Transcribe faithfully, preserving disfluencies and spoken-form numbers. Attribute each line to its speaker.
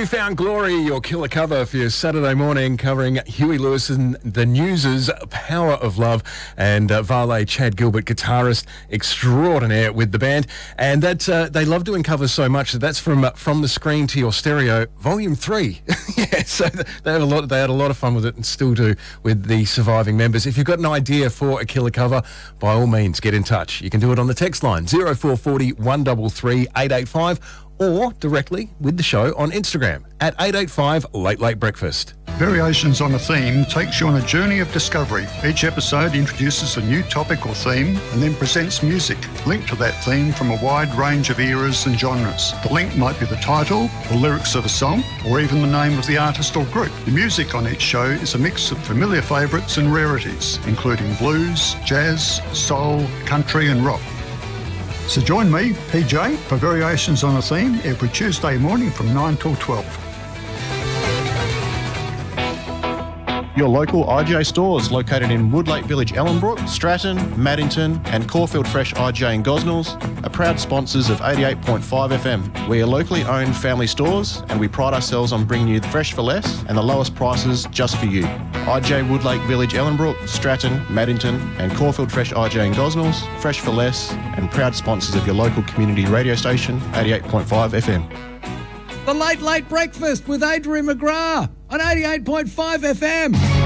Speaker 1: Found Glory, your killer cover for your Saturday morning, covering Huey Lewis and the News's Power of Love, and uh, Varley Chad Gilbert, guitarist extraordinaire with the band. And that uh, they love doing covers so much that that's from uh, From the Screen to Your Stereo, Volume three. Yeah, so they had a lot. They had a lot of fun with it, and still do with the surviving members. If you've got an idea for a killer cover, by all means, get in touch. You can do it on the text line zero four four zero, one three three, eight eight five, or directly with the show on Instagram at eight eight five Late Late Breakfast.
Speaker 2: Variations on a Theme takes you on a journey of discovery. Each episode introduces a new topic or theme and then presents music linked to that theme from a wide range of eras and genres. The link might be the title, the lyrics of a song, or even the name of the artist or group. The music on each show is a mix of familiar favourites and rarities, including blues, jazz, soul, country and rock. So join me, P J, for Variations on a Theme every Tuesday morning from nine till twelve.
Speaker 3: Your local I J stores located in Woodlake Village, Ellenbrook, Stratton, Maddington and Caulfield Fresh I J and Gosnells are proud sponsors of eighty-eight point five F M. We are locally owned family stores and we pride ourselves on bringing you the fresh for less and the lowest prices just for you. I J Woodlake Village, Ellenbrook, Stratton, Maddington and Caulfield Fresh I J and Gosnells, fresh for less and proud sponsors of your local community radio station, eighty-eight point five F M.
Speaker 4: The Late Late Breakfast with Adrian McGrath on eighty-eight point five F M.